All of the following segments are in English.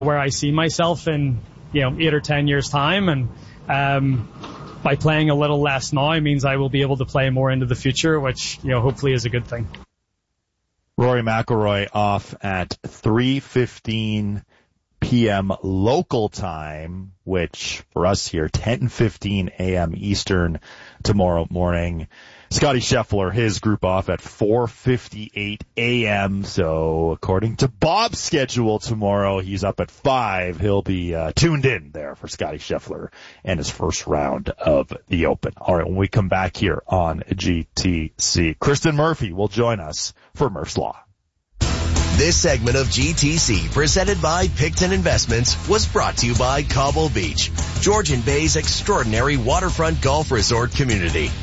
where I see myself in, 8 or 10 years time. And by playing a little less now means I will be able to play more into the future, which, hopefully is a good thing. Rory McIlroy off at 3:15 p.m. local time, which for us here, 10:15 a.m. Eastern tomorrow morning. Scotty Scheffler, his group off at 4:58 a.m. So according to Bob's schedule tomorrow, he's up at 5. He'll be tuned in there for Scotty Scheffler and his first round of the Open. All right, when we come back here on GTC, Kristen Murphy will join us for Murph's Law. This segment of GTC, presented by Picton Investments, was brought to you by Cobble Beach, Georgian Bay's extraordinary waterfront golf resort community.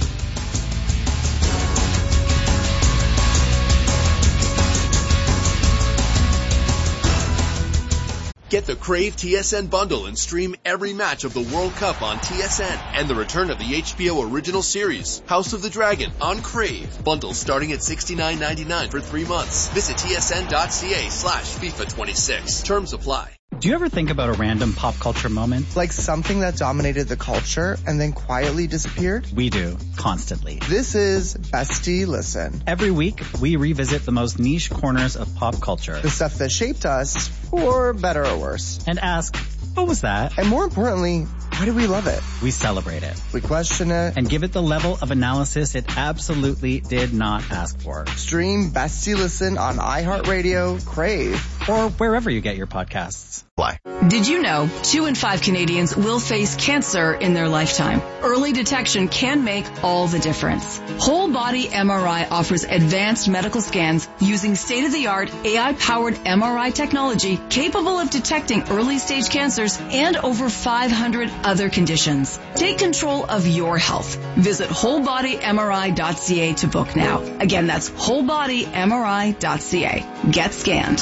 Get the Crave TSN bundle and stream every match of the World Cup on TSN and the return of the HBO original series, House of the Dragon, on Crave. Bundles starting at $69.99 for 3 months. Visit tsn.ca/FIFA26. Terms apply. Do you ever think about a random pop culture moment? Like something that dominated the culture and then quietly disappeared? We do, constantly. This is Bestie Listen. Every week, we revisit the most niche corners of pop culture. The stuff that shaped us, for better or worse. And ask, what was that? And more importantly, why do we love it? We celebrate it. We question it. And give it the level of analysis it absolutely did not ask for. Stream Bestie Listen on iHeartRadio, Crave, or wherever you get your podcasts. Did you know 2 in 5 Canadians will face cancer in their lifetime? Early detection can make all the difference. Whole Body MRI offers advanced medical scans using state-of-the-art AI-powered MRI technology capable of detecting early-stage cancers and over 500 other conditions. Take control of your health. Visit wholebodymri.ca to book now. Again, that's wholebodymri.ca. Get scanned.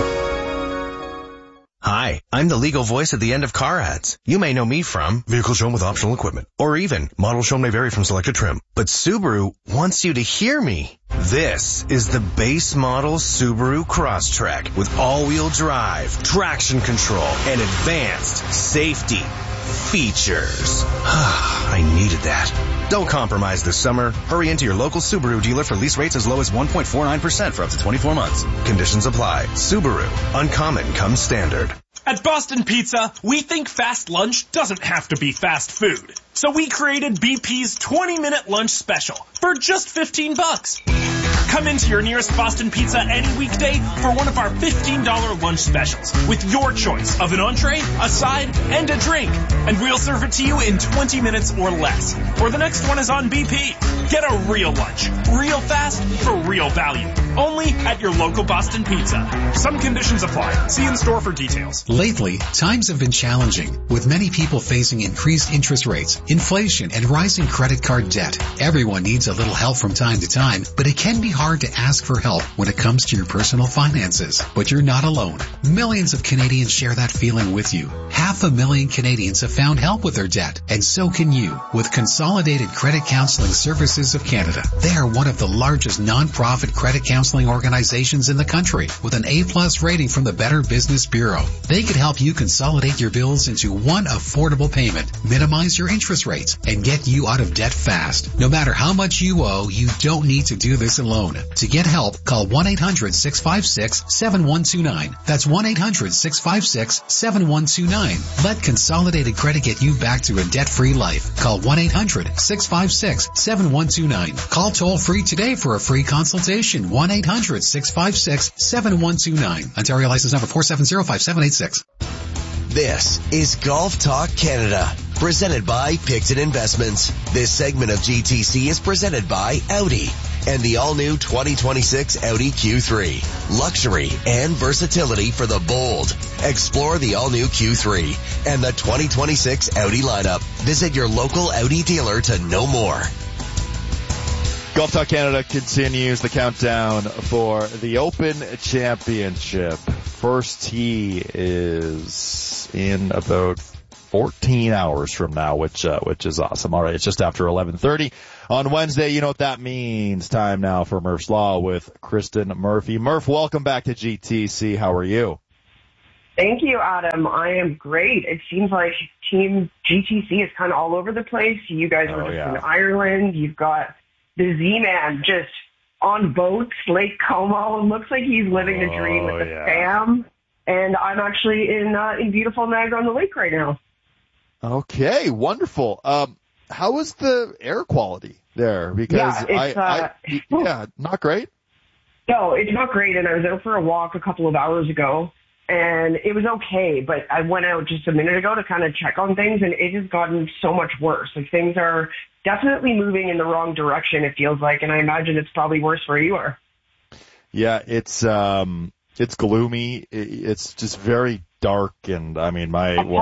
Hi, I'm the legal voice at the end of car ads. You may know me from vehicle shown with optional equipment, or even model shown may vary from selected trim. But Subaru wants you to hear me. This is the base model Subaru Crosstrek with all-wheel drive, traction control, and advanced safety features. I needed that. Don't compromise this summer. Hurry into your local Subaru dealer for lease rates as low as 1.49% for up to 24 months. Conditions apply. Subaru. Uncommon comes standard. At Boston Pizza, we think fast lunch doesn't have to be fast food. So we created BP's 20-minute lunch special for just $15. Come into your nearest Boston Pizza any weekday for one of our $15 lunch specials with your choice of an entree, a side, and a drink. And we'll serve it to you in 20 minutes or less. Or the next one is on BP. Get a real lunch, real fast, for real value. Only at your local Boston Pizza. Some conditions apply. See in store for details. Lately, times have been challenging, with many people facing increased interest rates, inflation, and rising credit card debt. Everyone needs a little help from time to time, but it can be hard to ask for help when it comes to your personal finances. But you're not alone. Millions of Canadians share that feeling with you. 500,000 Canadians have found help with their debt, and so can you with Consolidated Credit Counseling Services of Canada. They are one of the largest non-profit credit counseling organizations in the country with an A+ rating from the Better Business Bureau. They could help you consolidate your bills into one affordable payment, minimize your interest rates, and get you out of debt fast. No matter how much you owe, you don't need to do this alone. To get help, call 1-800-656-7129. That's 1-800-656-7129. Let Consolidated Credit get you back to a debt-free life. Call 1-800-656-7129. Call toll-free today for a free consultation. 1-800-656-7129. Ontario license number 4705786. This is Golf Talk Canada, presented by Picton Investments. This segment of GTC is presented by Audi and the all-new 2026 Audi Q3. Luxury and versatility for the bold. Explore the all-new Q3 and the 2026 Audi lineup. Visit your local Audi dealer to know more. Golf Talk Canada continues the countdown for the Open Championship. First tee is in about 14 hours from now, which is awesome. All right, it's just after 11:30 on Wednesday. You know what that means. Time now for Murph's Law with Kristen Murphy. Murph, welcome back to GTC. How are you? Thank you, Adam. I am great. It seems like Team GTC is kind of all over the place. You guys were just in Ireland. You've got the Z-Man just on boats, Lake Como. It looks like he's living the dream with the fam. And I'm actually in beautiful Niagara-on-the-Lake right now. Okay, wonderful. How is the air quality there? Because not great. No, it's not great. And I was out for a walk a couple of hours ago, and it was okay. But I went out just a minute ago to kind of check on things, and it has gotten so much worse. Like, things are definitely moving in the wrong direction, it feels like, and I imagine it's probably worse where you are. Yeah, it's gloomy. It's just very dark, and I mean,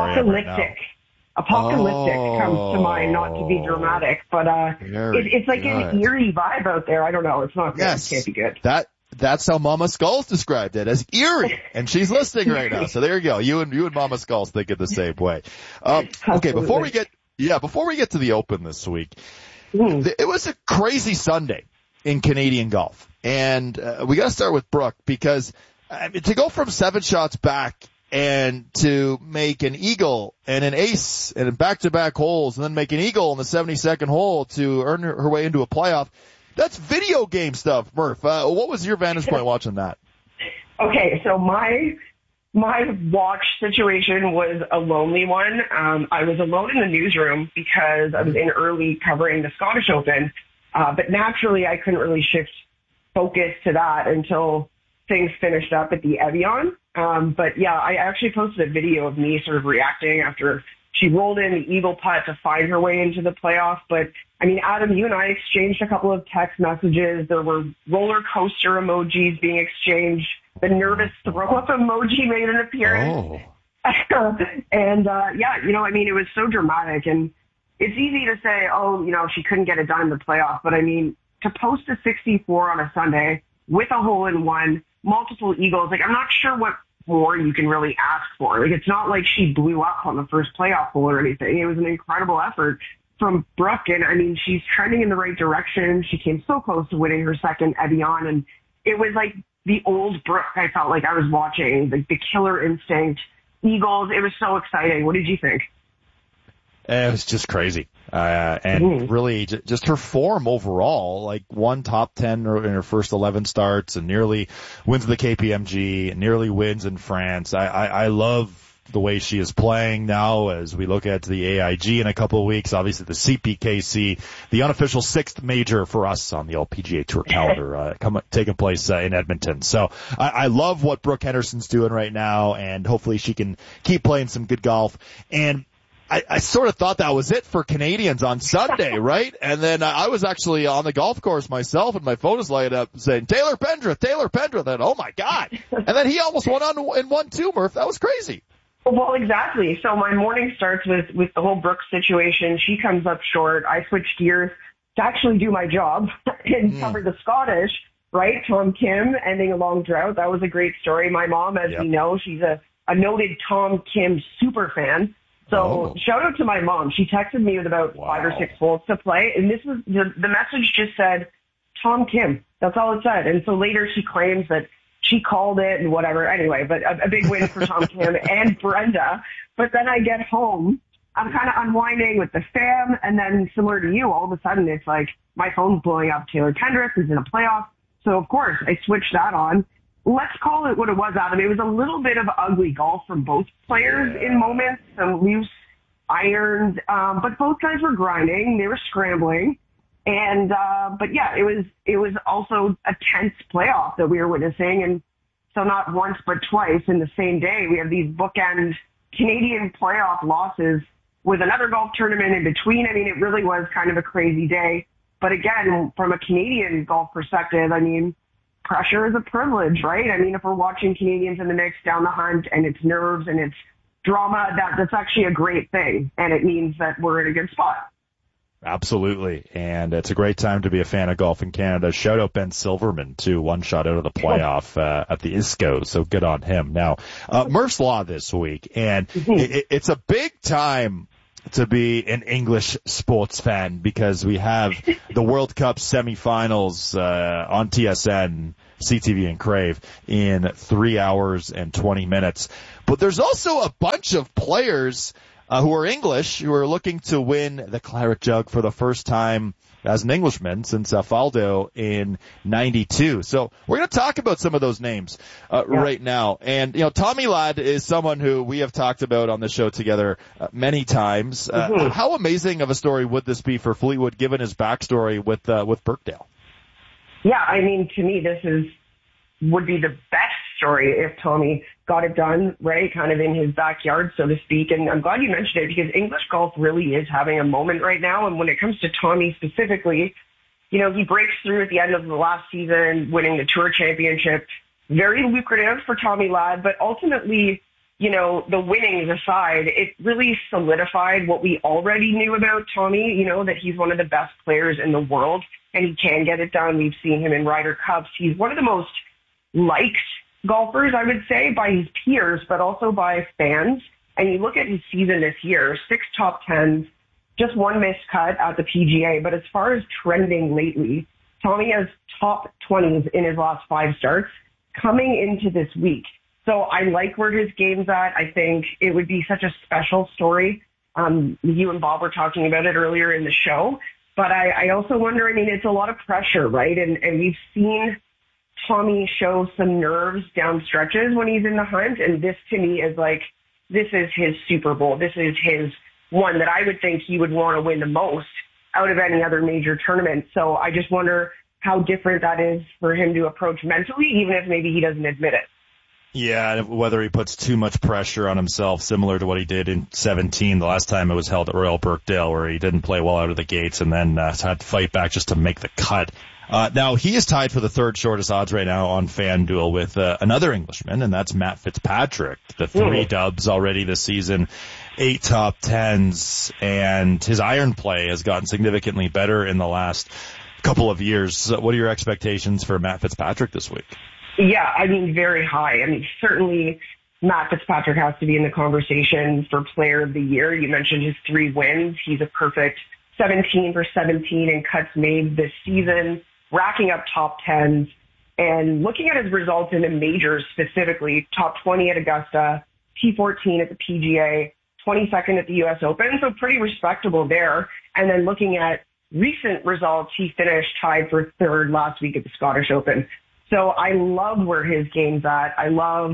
Apocalyptic comes to mind, not to be dramatic, but it's like an eerie vibe out there. I don't know. It's not good. Yes, it can't be good. That's how Mama Skulls described it, as eerie, and she's listening right now. So there you go. You and Mama Skulls think it the same way. Okay, before we get to the Open this week, it was a crazy Sunday in Canadian golf, and we got to start with Brooke, because to go from 7 shots back and to make an eagle and an ace and back-to-back holes, and then make an eagle in the 72nd hole to earn her way into a playoff, that's video game stuff, Murph. What was your vantage point watching that? Okay, so my watch situation was a lonely one. I was alone in the newsroom because I was in early covering the Scottish Open, but naturally I couldn't really shift focus to that until things finished up at the Evian. But yeah, I actually posted a video of me sort of reacting after she rolled in the eagle putt to find her way into the playoff. But I mean, Adam, you and I exchanged a couple of text messages. There were roller coaster emojis being exchanged. The nervous throw up emoji made an appearance. And it was so dramatic, and it's easy to say, she couldn't get it done in the playoff. But I mean, to post a 64 on a Sunday with a hole-in-one, multiple eagles, like, I'm not sure what more you can really ask for. Like, it's not like she blew up on the first playoff hole or anything. It was an incredible effort from Brooke, and I mean, she's trending in the right direction. She came so close to winning her second Evian, and it was like the old Brooke. I felt like I was watching, like, the killer instinct, eagles. It was so exciting. What did you think? It was just crazy. And really just her form overall, like, won top 10 in her first 11 starts, and nearly wins the KPMG, and nearly wins in France. I love the way she is playing now as we look at the AIG in a couple of weeks. Obviously the CPKC, the unofficial 6th major for us on the LPGA Tour calendar, taking place in Edmonton. So I love what Brooke Henderson's doing right now, and hopefully she can keep playing some good golf. And I sort of thought that was it for Canadians on Sunday, right? And then I was actually on the golf course myself, and my phone was lighting up saying, Taylor Pendrith. And oh my God. And then he almost won in 1-2, Murph. That was crazy. Well, exactly. So my morning starts with the whole Brooks situation. She comes up short. I switch gears to actually do my job and cover the Scottish, right? Tom Kim ending a long drought. That was a great story. My mom, as we know, she's a noted Tom Kim super fan. So shout out to my mom. She texted me with about 5 or 6 holes to play, and this was the message just said Tom Kim. That's all it said. And so later she claims that she called it and whatever. Anyway, but a big win for Tom Kim and Brenda. But then I get home, I'm kind of unwinding with the fam, and then similar to you, all of a sudden it's like my phone's blowing up. Taylor Pendrith is in a playoff. So of course I switched that on. Let's call it what it was, Adam. It was a little bit of ugly golf from both players in moments, some loose irons, but both guys were grinding. They were scrambling. And, but yeah, it was also a tense playoff that we were witnessing. And so not once, but twice in the same day, we have these bookend Canadian playoff losses with another golf tournament in between. I mean, it really was kind of a crazy day. But again, from a Canadian golf perspective, I mean, pressure is a privilege, right? I mean, if we're watching Canadians in the mix down the hunt and it's nerves and it's drama, that's actually a great thing. And it means that we're in a good spot. Absolutely. And it's a great time to be a fan of golf in Canada. Shout out Ben Silverman, too, one shot out of the playoff at the ISCO. So good on him. Now, Murph's Law this week, and it's a big time to be an English sports fan because we have the World Cup semifinals on TSN CTV and Crave in 3 hours and 20 minutes. But there's also a bunch of players who are English who are looking to win the Claret Jug for the first time as an Englishman since Faldo in 92. So we're going to talk about some of those names right now. And, Tommy Ladd is someone who we have talked about on the show together many times. How amazing of a story would this be for Fleetwood given his backstory with Birkdale? Yeah, I mean, to me, this would be the best story if Tommy got it done, right, kind of in his backyard, so to speak. And I'm glad you mentioned it because English golf really is having a moment right now. And when it comes to Tommy specifically, he breaks through at the end of the last season, winning the Tour Championship. Very lucrative for Tommy Ladd, but ultimately, the winnings aside, it really solidified what we already knew about Tommy, that he's one of the best players in the world and he can get it done. We've seen him in Ryder Cups. He's one of the most liked golfers, I would say, by his peers, but also by fans. And you look at his season this year, 6 top 10s, just 1 missed cut at the PGA. But as far as trending lately, Tommy has top 20s in his last 5 starts coming into this week. So I like where his game's at. I think it would be such a special story. You and Bob were talking about it earlier in the show. But I also wonder, it's a lot of pressure, right? And we've seen Tommy show some nerves down stretches when he's in the hunt. And this to me is this is his Super Bowl. This is his one that I would think he would want to win the most out of any other major tournament. So I just wonder how different that is for him to approach mentally, even if maybe he doesn't admit it. Yeah, whether he puts too much pressure on himself, similar to what he did in 17, the last time it was held at Royal Birkdale, where he didn't play well out of the gates and then had to fight back just to make the cut. Now, he is tied for the 3rd shortest odds right now on FanDuel with another Englishman, and that's Matt Fitzpatrick. The 3 dubs already this season, 8 top 10s, and his iron play has gotten significantly better in the last couple of years. What are your expectations for Matt Fitzpatrick this week? Yeah, very high. Certainly Matt Fitzpatrick has to be in the conversation for Player of the Year. You mentioned his 3 wins. He's a perfect 17 for 17 in cuts made this season, racking up top 10s. And looking at his results in the majors specifically, top 20 at Augusta, T14 at the PGA, 22nd at the U.S. Open, so pretty respectable there. And then looking at recent results, he finished tied for 3rd last week at the Scottish Open. So I love where his game's at. I love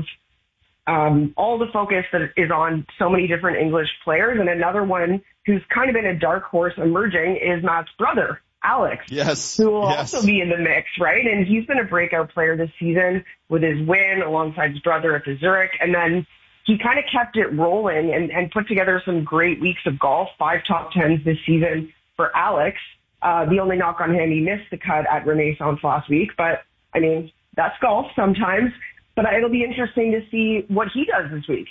all the focus that is on so many different English players. And another one who's kind of been a dark horse emerging is Matt's brother, Alex. Yes. Who will also be in the mix, right? And he's been a breakout player this season with his win alongside his brother at the Zurich. And then he kind of kept it rolling and put together some great weeks of golf, 5 top 10s this season for Alex. The only knock on him, he missed the cut at Renaissance last week, but that's golf sometimes, but it'll be interesting to see what he does this week.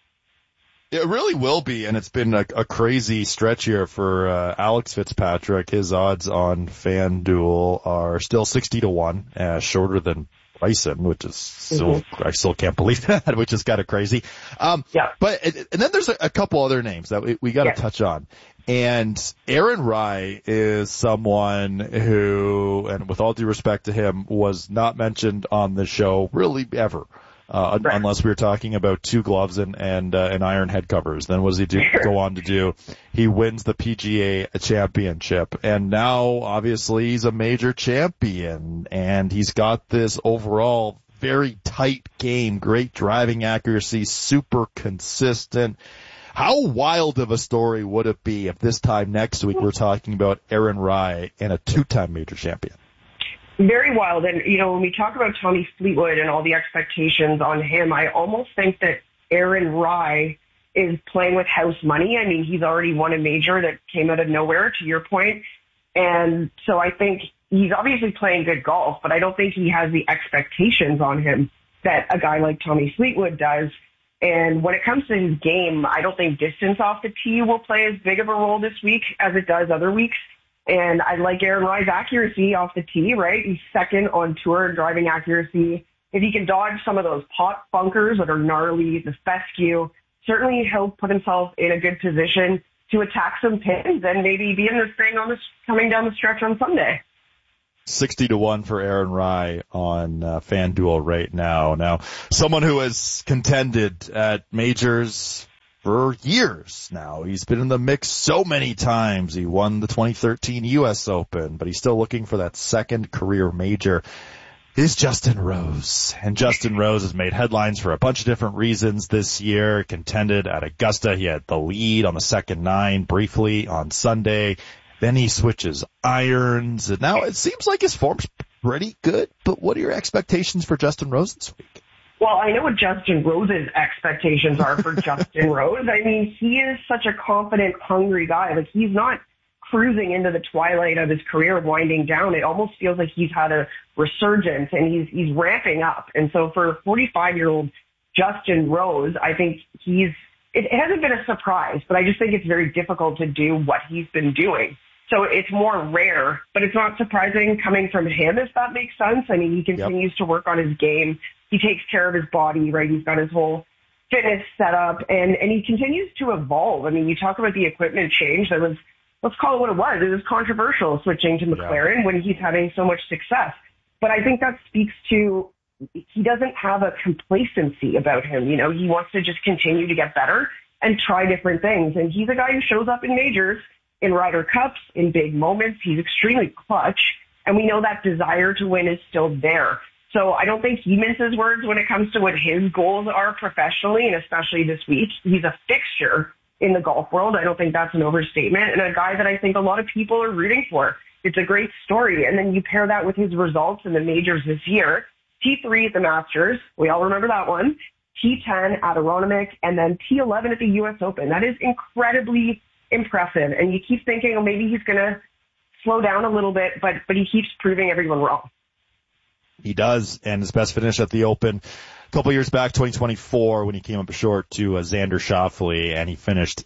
It really will be, and it's been a crazy stretch here for Alex Fitzpatrick. His odds on FanDuel are still 60-1, shorter than Bryson, which is still, I still can't believe that, which is kind of crazy. But and then there's a couple other names that we got to touch on. And Aaron Rai is someone who, and with all due respect to him, was not mentioned on the show really ever, unless we were talking about 2 gloves and iron head covers. Then what does he go on to do? He wins the PGA Championship, and now obviously he's a major champion, and he's got this overall very tight game, great driving accuracy, super consistent. How wild of a story would it be if this time next week we're talking about Aaron Rai and a 2-time major champion? Very wild. And, when we talk about Tommy Fleetwood and all the expectations on him, I almost think that Aaron Rai is playing with house money. He's already won a major that came out of nowhere, to your point. And so I think he's obviously playing good golf, but I don't think he has the expectations on him that a guy like Tommy Fleetwood does. And when it comes to his game, I don't think distance off the tee will play as big of a role this week as it does other weeks. And I like Aaron Rai's accuracy off the tee, right? He's 2nd on tour in driving accuracy. If he can dodge some of those pot bunkers that are gnarly, the fescue, certainly he'll put himself in a good position to attack some pins and maybe be in this thing coming down the stretch on Sunday. 60-1 for Aaron Rai on FanDuel right now. Now, someone who has contended at majors for years now. He's been in the mix so many times. He won the 2013 U.S. Open, but he's still looking for that second career major. Is Justin Rose. And Justin Rose has made headlines for a bunch of different reasons this year. Contended at Augusta. He had the lead on the second 9 briefly on Sunday. Then he switches irons. And now it seems like his form's pretty good. But what are your expectations for Justin Rose this week? Well, I know what Justin Rose's expectations are for Justin Rose. I mean, he is such a confident, hungry guy. Like, he's not cruising into the twilight of his career, winding down. It almost feels like he's had a resurgence and he's ramping up. And so for 45-year-old Justin Rose, I think it hasn't been a surprise, but I just think it's very difficult to do what he's been doing. So it's more rare, but it's not surprising coming from him, if that makes sense. I mean, he continues to work on his game. He takes care of his body, right? He's got his whole fitness set up and he continues to evolve. I mean, you talk about the equipment change that was, let's call it what it was. It was controversial switching to McLaren when he's having so much success. But I think that speaks to he doesn't have a complacency about him. You know, he wants to just continue to get better and try different things. And he's a guy who shows up in majors, in Ryder Cups, in big moments. He's extremely clutch. And we know that desire to win is still there. So I don't think he minces words when it comes to what his goals are professionally, and especially this week. He's a fixture in the golf world. I don't think that's an overstatement, and a guy that I think a lot of people are rooting for. It's a great story. And then you pair that with his results in the majors this year. T3 at the Masters. We all remember that one. T10 at Aronimink, and then T11 at the U.S. Open. That is incredibly impressive. And you keep thinking, oh, maybe he's going to slow down a little bit, but he keeps proving everyone wrong. He does, and his best finish at the Open a couple years back, 2024, when he came up short to Xander Schauffele, and he finished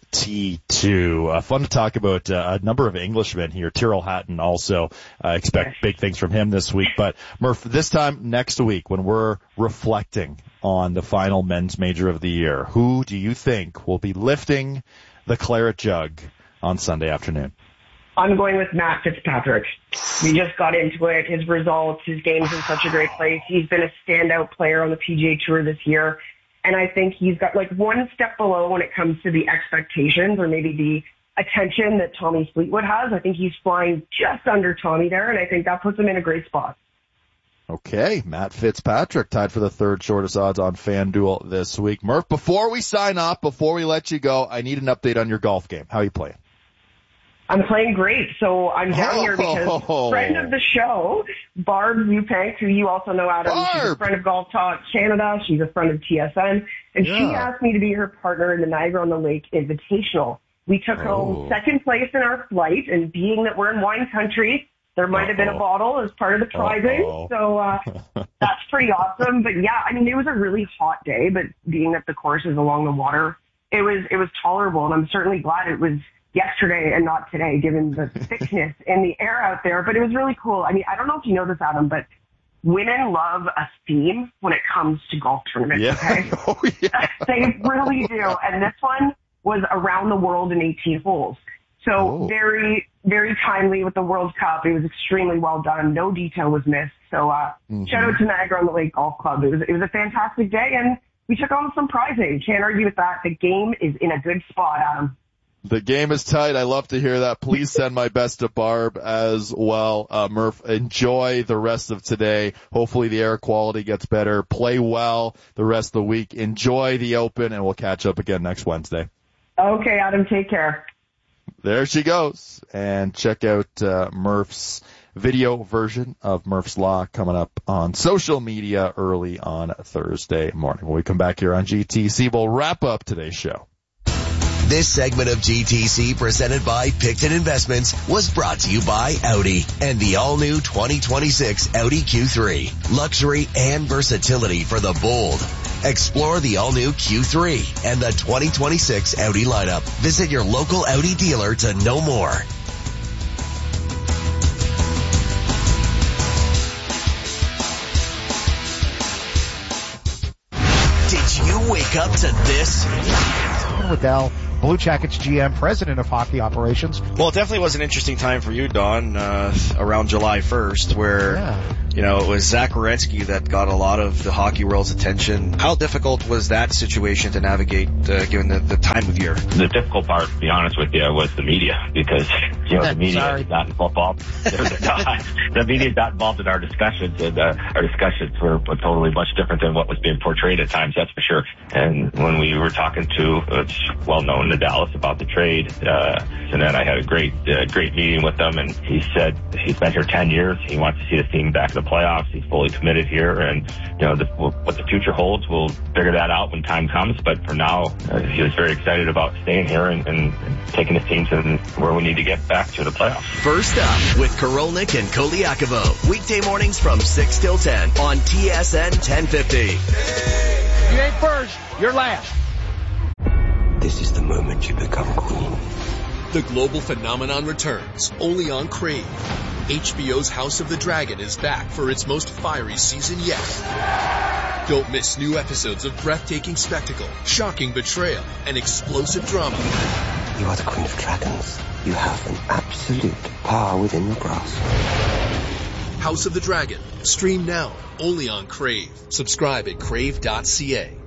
T2. Fun to talk about a number of Englishmen here. Tyrrell Hatton also expect big things from him this week. But Murph, this time next week, when we're reflecting on the final men's major of the year, who do you think will be lifting the claret jug on Sunday afternoon? I'm going with Matt Fitzpatrick. We just got into it. His results, his game's in such a great place. He's been a standout player on the PGA Tour this year. And I think he's got like one step below when it comes to the expectations or maybe the attention that Tommy Fleetwood has. I think he's flying just under Tommy there, and I think that puts him in a great spot. Okay, Matt Fitzpatrick tied for the third shortest odds on FanDuel this week. Murph, before we sign off, before we let you go, I need an update on your golf game. How are you playing? I'm playing great. So I'm down here because friend of the show, Barb Zupank, who you also know, Adam, she's a friend of Golf Talk Canada. She's a friend of TSN. And she asked me to be her partner in the Niagara-on-the-Lake Invitational. We took home second place in our flight, and being that we're in wine country, there might have been a bottle as part of the prizing. So that's pretty awesome. But yeah, I mean, it was a really hot day, but being that the course is along the water, it was tolerable. And I'm certainly glad it was yesterday and not today, given the thickness in the air out there. But it was really cool. I mean, I don't know if you know this, Adam, but women love a theme when it comes to golf tournaments. Okay? They really do. And this one was around the world in 18 holes. So very, very timely with the World Cup. It was extremely well done. No detail was missed. So shout out to Niagara-on-the-Lake Golf Club. It was a fantastic day, and we took on some prizing. Can't argue with that. The game is in a good spot, Adam. The game is tight. I love to hear that. Please send my best to Barb as well. Murph, enjoy the rest of today. Hopefully the air quality gets better. Play well the rest of the week. Enjoy the Open, and we'll catch up again next Wednesday. Okay, Adam. Take care. There she goes. And check out Murph's video version of Murph's Law coming up on social media early on Thursday morning. When we come back here on GTC, we'll wrap up today's show. This segment of GTC, presented by Picton Investments, was brought to you by Audi and the all-new 2026 Audi Q3. Luxury and versatility for the bold. Explore the all-new Q3 and the 2026 Audi lineup. Visit your local Audi dealer to know more. Did you wake up to this? Waddell Blue Jackets GM, president of hockey operations. Well, it definitely was an interesting time for you, Don, around July 1st, where, it was Zach Werenski that got a lot of the hockey world's attention. How difficult was that situation to navigate, given the time of year? The difficult part, to be honest with you, was the media, because, the media is not involved. The media is not involved in our discussions, and our discussions were totally much different than what was being portrayed at times, that's for sure. And when we were talking to, it's well known to Dallas about the trade, and then I had a great meeting with him, and he said he's been here 10 years. He wants to see the team back in the playoffs. He's fully committed here, and what the future holds, we'll figure that out when time comes. But for now, he was very excited about staying here and taking his team to where we need to get back to the playoffs. First up with Korolnik and Koliakovo, weekday mornings from 6 till 10 on TSN 1050. You ain't first, you're last. This is the moment you become queen. The global phenomenon returns, only on Crave. HBO's House of the Dragon is back for its most fiery season yet. Don't miss new episodes of breathtaking spectacle, shocking betrayal, and explosive drama. You are the Queen of Dragons. You have an absolute power within your grasp. House of the Dragon. Stream now, only on Crave. Subscribe at crave.ca.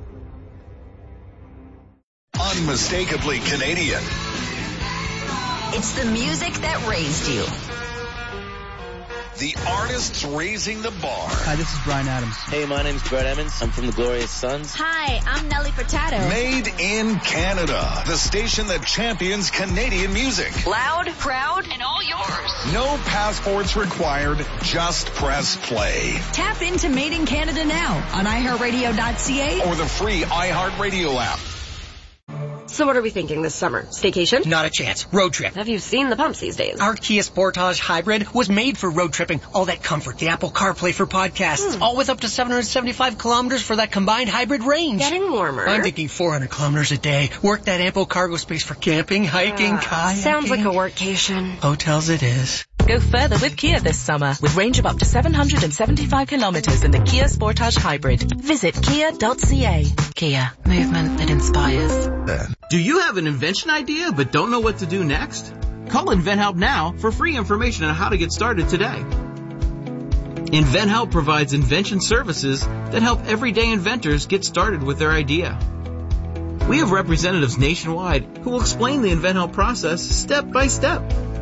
Unmistakably Canadian. It's the music that raised you. The artists raising the bar. Hi, this is Bryan Adams. Hey, my name's Brett Emmons. I'm from the Glorious Sons. Hi, I'm Nelly Furtado. Made in Canada. The station that champions Canadian music. Loud, proud, and all yours. No passports required. Just press play. Tap into Made in Canada now on iHeartRadio.ca or the free iHeartRadio app. So what are we thinking this summer? Staycation? Not a chance. Road trip. Have you seen the pumps these days? Our Kia Sportage Hybrid was made for road tripping. All that comfort, the Apple CarPlay for podcasts, all with up to 775 kilometers for that combined hybrid range. Getting warmer. I'm thinking 400 kilometers a day. Work that ample cargo space for camping, hiking, kayaking. Sounds like a workcation. Hotels it is. Go further with Kia this summer with range of up to 775 kilometers in the Kia Sportage Hybrid. Visit kia.ca. Kia. Movement that inspires. Do you have an invention idea but don't know what to do next? Call InventHelp now for free information on how to get started today. InventHelp provides invention services that help everyday inventors get started with their idea. We have representatives nationwide who will explain the InventHelp process step by step.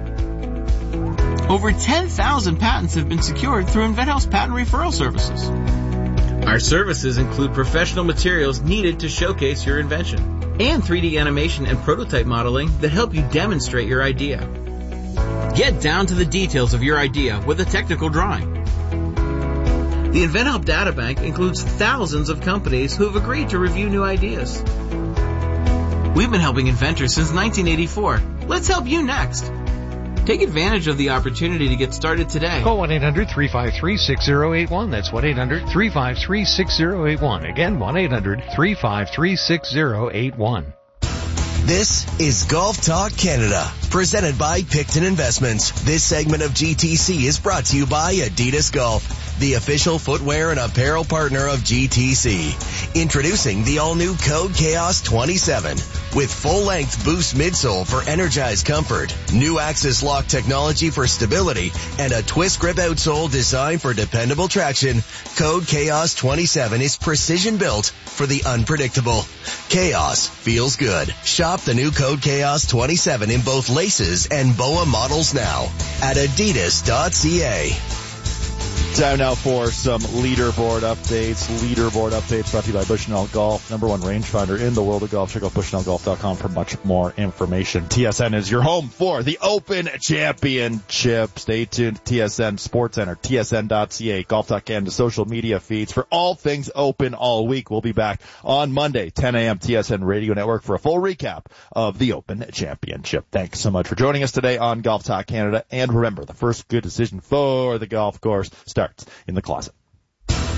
Over 10,000 patents have been secured through InventHelp's patent referral services. Our services include professional materials needed to showcase your invention and 3D animation and prototype modeling that help you demonstrate your idea. Get down to the details of your idea with a technical drawing. The InventHelp Databank includes thousands of companies who have agreed to review new ideas. We've been helping inventors since 1984. Let's help you next. Take advantage of the opportunity to get started today. Call 1-800-353-6081. That's 1-800-353-6081. Again, 1-800-353-6081. This is Golf Talk Canada, presented by Picton Investments. This segment of GTC is brought to you by Adidas Golf, the official footwear and apparel partner of GTC. Introducing the all-new Code Chaos 27 with full-length Boost midsole for energized comfort, new Axis Lock technology for stability, and a twist grip outsole designed for dependable traction. Code Chaos 27 is precision built for the unpredictable. Chaos feels good. Shop the new Code Chaos 27 in both laces and BOA models now at adidas.ca. Time now for some leaderboard updates. Leaderboard updates brought to you by Bushnell Golf, number one rangefinder in the world of golf. Check out bushnellgolf.com for much more information. TSN is your home for the Open Championship. Stay tuned to TSN Sports Center, tsn.ca, Golf Talk Canada social media feeds for all things Open all week. We'll be back on Monday, 10 a.m. TSN Radio Network for a full recap of the Open Championship. Thanks so much for joining us today on Golf Talk Canada. And remember, the first good decision for the golf course starts in the closet.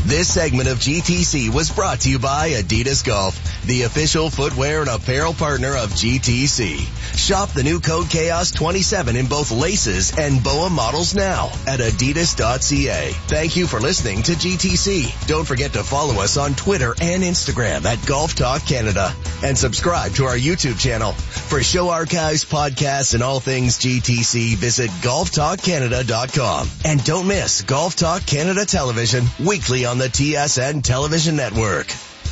This segment of GTC was brought to you by Adidas Golf, the official footwear and apparel partner of GTC. Shop the new Code Chaos 27 in both laces and BOA models now at adidas.ca. Thank you for listening to GTC. Don't forget to follow us on Twitter and Instagram at Golf Talk Canada and subscribe to our YouTube channel. For show archives, podcasts, and all things GTC, visit golftalkcanada.com. And don't miss Golf Talk Canada Television weekly on the TSN Television Network.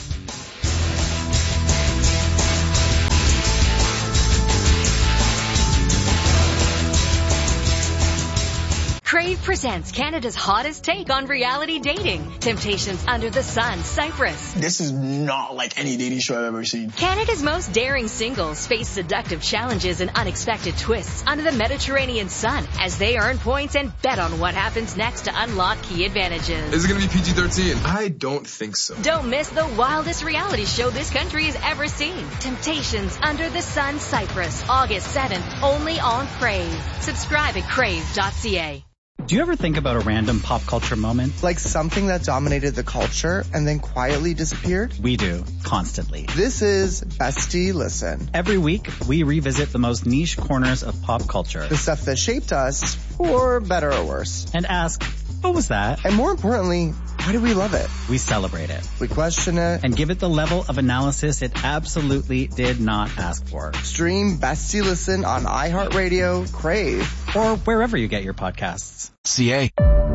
Crave presents Canada's hottest take on reality dating. Temptations Under the Sun, Cyprus. This is not like any dating show I've ever seen. Canada's most daring singles face seductive challenges and unexpected twists under the Mediterranean sun as they earn points and bet on what happens next to unlock key advantages. Is it going to be PG-13? I don't think so. Don't miss the wildest reality show this country has ever seen. Temptations Under the Sun, Cyprus, August 7th, only on Crave. Subscribe at crave.ca. Do you ever think about a random pop culture moment? Like something that dominated the culture and then quietly disappeared? We do, constantly. This is Bestie Listen. Every week, we revisit the most niche corners of pop culture. The stuff that shaped us, for better or worse. And ask, what was that? And more importantly, why do we love it? We celebrate it. We question it. And give it the level of analysis it absolutely did not ask for. Stream Bestie Listen on iHeartRadio, Crave, or wherever you get your podcasts. CA.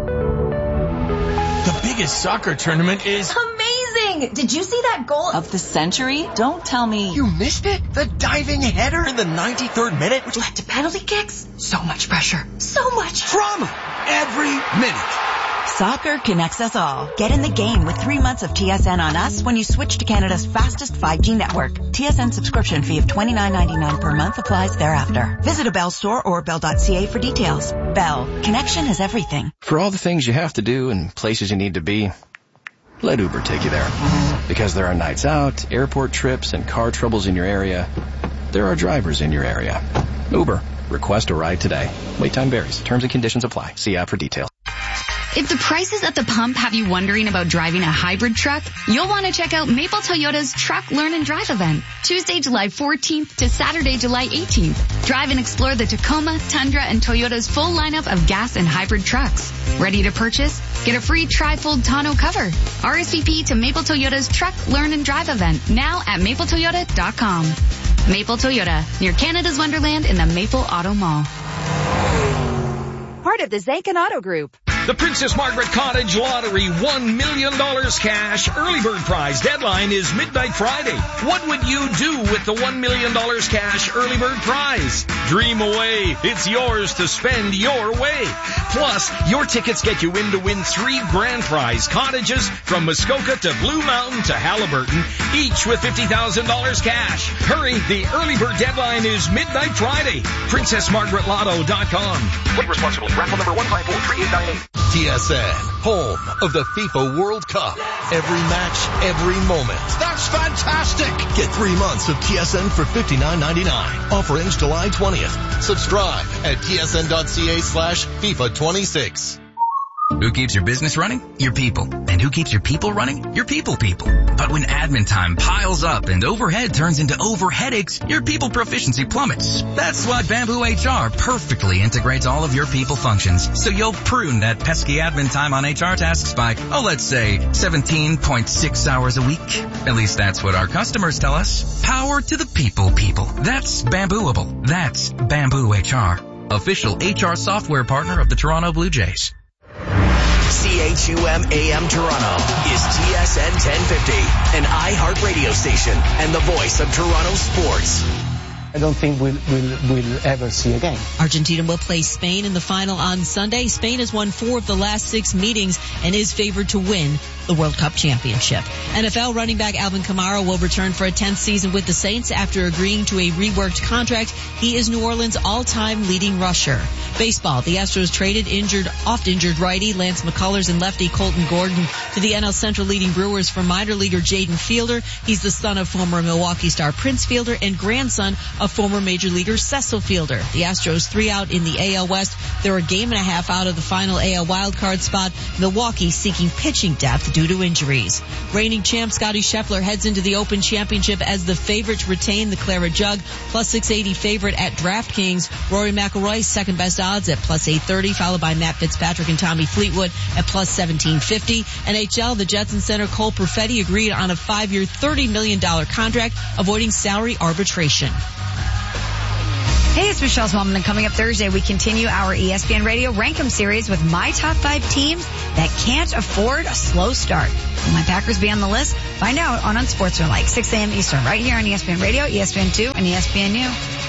The biggest soccer tournament is amazing! Did you see that goal of the century? Don't tell me. You missed it? The diving header in the 93rd minute? Which led to penalty kicks? So much pressure. So much drama. Every minute. Soccer connects us all. Get in the game with 3 months of TSN on us when you switch to Canada's fastest 5G network. TSN subscription fee of $29.99 per month applies thereafter. Visit a Bell store or bell.ca for details. Bell. Connection is everything. For all the things you have to do and places you need to be, let Uber take you there. Because there are nights out, airport trips, and car troubles in your area, there are drivers in your area. Uber. Request a ride today. Wait time varies. Terms and conditions apply. See app for details. If the prices at the pump have you wondering about driving a hybrid truck, you'll want to check out Maple Toyota's Truck Learn and Drive event, Tuesday, July 14th to Saturday, July 18th. Drive and explore the Tacoma, Tundra, and Toyota's full lineup of gas and hybrid trucks. Ready to purchase? Get a free tri-fold tonneau cover. RSVP to Maple Toyota's Truck Learn and Drive event now at mapletoyota.com. Maple Toyota, near Canada's Wonderland in the Maple Auto Mall. Part of the Zankin Auto Group. The Princess Margaret Cottage Lottery $1 million cash early bird prize deadline is midnight Friday. What would you do with the $1 million cash early bird prize? Dream away. It's yours to spend your way. Plus, your tickets get you in to win 3 grand prize cottages from Muskoka to Blue Mountain to Halliburton, each with $50,000 cash. Hurry, the early bird deadline is midnight Friday. PrincessMargaretLotto.com. Play responsibly. Raffle number 1543898. TSN, home of the FIFA World Cup. Every match, every moment. That's fantastic! Get 3 months of TSN for $59.99. Offer ends July 20th. Subscribe at tsn.ca/FIFA26. Who keeps your business running? Your people. And who keeps your people running? Your people. But when admin time piles up and overhead turns into overheadaches, your people proficiency plummets. That's why Bamboo HR perfectly integrates all of your people functions. So you'll prune that pesky admin time on HR tasks by, let's say 17.6 hours a week. At least that's what our customers tell us. Power to the people. That's Bambooable. That's Bamboo HR. Official HR software partner of the Toronto Blue Jays. CHUM AM Toronto is TSN 1050, an iHeart radio station and the voice of Toronto sports. I don't think we'll ever see again. Argentina will play Spain in the final on Sunday. Spain has won 4 of the last 6 meetings and is favored to win the World Cup championship. NFL running back Alvin Kamara will return for a 10th season with the Saints after agreeing to a reworked contract. He is New Orleans' all-time leading rusher. Baseball, the Astros traded oft-injured righty Lance McCullers and lefty Colton Gordon to the NL Central leading Brewers for minor leaguer Jaden Fielder. He's the son of former Milwaukee star Prince Fielder and grandson of former major leaguer Cecil Fielder. The Astros 3 out in the AL West. They're a game and a half out of the final AL wildcard spot. Milwaukee seeking pitching depth due to injuries. Reigning champ Scottie Scheffler heads into the Open Championship as the favorite to retain the Claret Jug, plus 680 favorite at DraftKings. Rory McIlroy second best odds at plus 830, followed by Matt Fitzpatrick and Tommy Fleetwood at plus 1750. NHL, the Jetson center Cole Perfetti agreed on a 5-year, $30 million contract, avoiding salary arbitration. Hey, it's Michelle Smallman, and coming up Thursday, we continue our ESPN Radio Rank 'em series with my top 5 teams that can't afford a slow start. Will my Packers be on the list? Find out on Unsportsmanlike, 6 a.m. Eastern, right here on ESPN Radio, ESPN2, and ESPNU.